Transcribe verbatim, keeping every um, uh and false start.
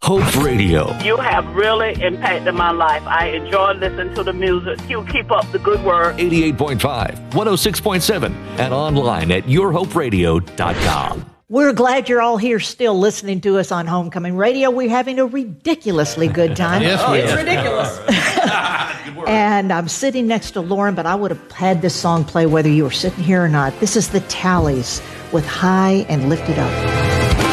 Hope Radio. You have really impacted my life. I enjoy listening to the music. You keep up the good work. eighty-eight point five, one oh six point seven, and online at your hope radio dot com. We're glad you're all here still listening to us on Homecoming Radio. We're having a ridiculously good time. Yes, Oh, we it's are. ridiculous. And I'm sitting next to Lauren, but I would have had this song play whether you were sitting here or not. This is the Tallies with High and Lifted Up.